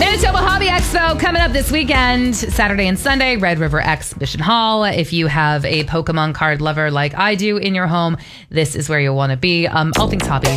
Manitoba Hobby Expo coming up this weekend, Saturday and Sunday, Red River Exhibition Hall. If you have a Pokemon card lover like I do in your home, this is where you'll want to be. All things hobby.